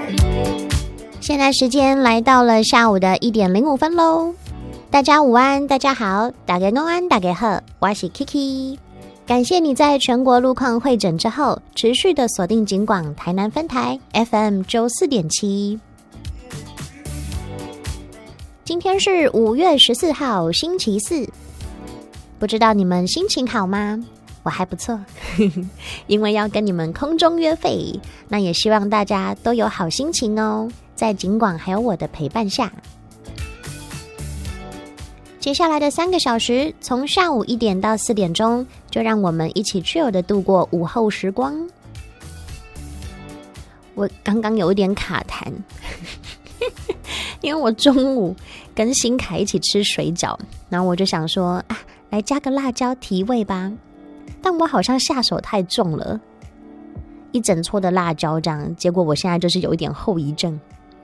现在时间来到了下午的1点05分喽。大家午安，大家好，大家午安，大家好，我是 Kiki。感谢你在全国路况会诊之后，持续的锁定警广台南分台 FM 94.7。今天是5月14号，星期四。不知道你们心情好吗？我还不错，因为要跟你们空中约会，那也希望大家都有好心情哦。在警广还有我的陪伴下，接下来的3个小时，从下午1点到4点钟，就让我们一起chill的度过午后时光。我刚刚有一点卡痰，因为我中午跟新凯一起吃水饺，然后我就想说啊，来加个辣椒提味吧，但我好像下手太重了，一整撮的辣椒这样，结果我现在就是有一点后遗症。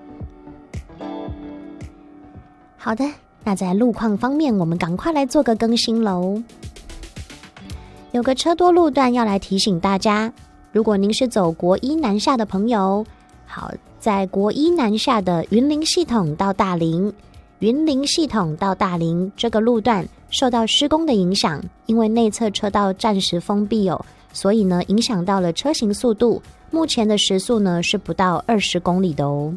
好的，那在路况方面，我们赶快来做个更新喽。有个车多路段要来提醒大家，如果您是走国一南下的朋友，好，在国一南下的云林系统到大林这个路段受到施工的影响，因为内侧车道暂时封闭哦，所以呢影响到了车行速度，目前的时速呢是不到20公里的哦。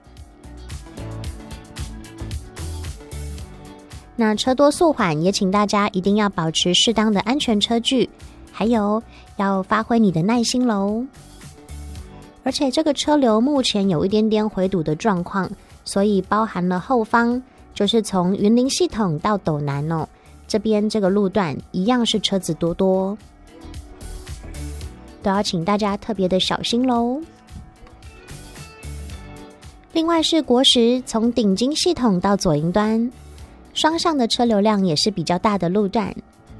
那车多速缓，也请大家一定要保持适当的安全车距，还有要发挥你的耐心咯。而且这个车流目前有一点点回堵的状况，所以包含了后方就是从云林系统到斗南哦，这边这个路段一样是车子多多，都要请大家特别的小心咯。另外是国10从顶金系统到左营端，双向的车流量也是比较大的路段。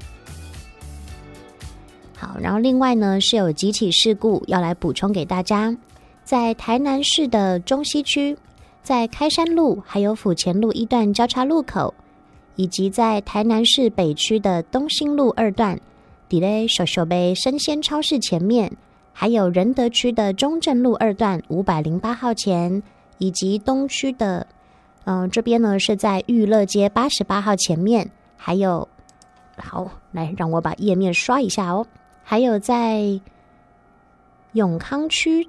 好，然后另外呢是有几起事故要来补充给大家，在台南市的中西区，在开山路还有府前路1段交叉路口，以及在台南市北区的东兴路2段在小小杯生鲜超市前面，还有仁德区的中正路2段508号前，以及东区的这边呢是在裕乐街88号前面，还有好，来让我把页面刷一下哦，还有在永康区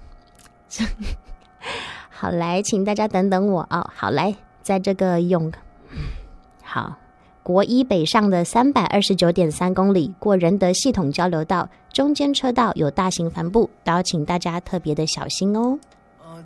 好，来请大家等等我哦。好，来在这个好国一北上的329.3公里过仁德系统交流道中间车道有大型帆布，都要请大家特别的小心哦。